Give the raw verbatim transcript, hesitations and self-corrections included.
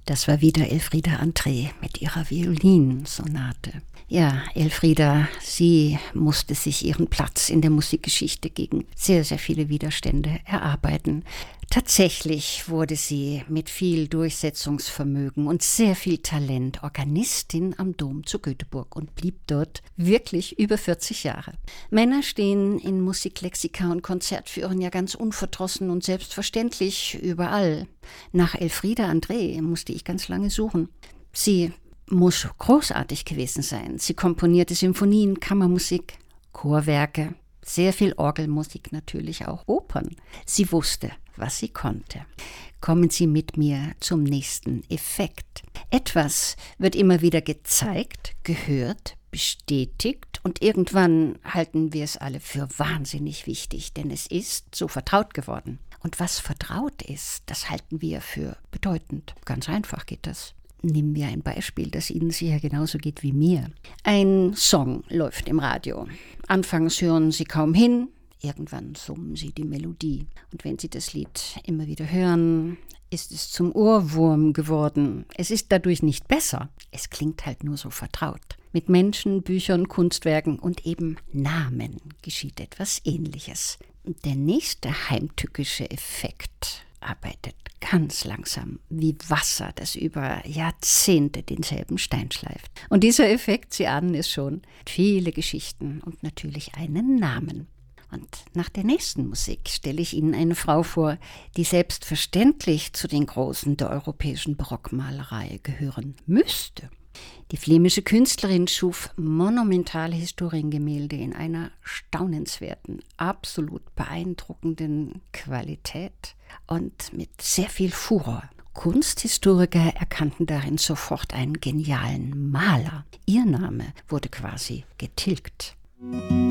Das war wieder Elfriede André mit ihrer Violinsonate. Ja, Elfriede, sie musste sich ihren Platz in der Musikgeschichte gegen sehr, sehr viele Widerstände erarbeiten. Tatsächlich wurde sie mit viel Durchsetzungsvermögen und sehr viel Talent Organistin am Dom zu Göteborg und blieb dort wirklich über vierzig Jahre. Männer stehen in Musiklexika und Konzertführern ja ganz unverdrossen und selbstverständlich überall. Nach Elfriede André musste ich ganz lange suchen. Sie muss großartig gewesen sein. Sie komponierte Symphonien, Kammermusik, Chorwerke, sehr viel Orgelmusik, natürlich auch Opern. Sie wusste, was sie konnte. Kommen Sie mit mir zum nächsten Effekt. Etwas wird immer wieder gezeigt, gehört, bestätigt und irgendwann halten wir es alle für wahnsinnig wichtig, denn es ist so vertraut geworden. Und was vertraut ist, das halten wir für bedeutend. Ganz einfach geht das. Nehmen wir ein Beispiel, das Ihnen sicher genauso geht wie mir. Ein Song läuft im Radio. Anfangs hören Sie kaum hin, irgendwann summen Sie die Melodie. Und wenn Sie das Lied immer wieder hören, ist es zum Ohrwurm geworden. Es ist dadurch nicht besser, es klingt halt nur so vertraut. Mit Menschen, Büchern, Kunstwerken und eben Namen geschieht etwas Ähnliches. Der nächste heimtückische Effekt arbeitet ganz langsam wie Wasser, das über Jahrzehnte denselben Stein schleift. Und dieser Effekt, Sie ahnen es schon, viele Geschichten und natürlich einen Namen. Und nach der nächsten Musik stelle ich Ihnen eine Frau vor, die selbstverständlich zu den Großen der europäischen Barockmalerei gehören müsste. Die flämische Künstlerin schuf monumentale Historiengemälde in einer staunenswerten, absolut beeindruckenden Qualität und mit sehr viel Furor. Kunsthistoriker erkannten darin sofort einen genialen Maler. Ihr Name wurde quasi getilgt.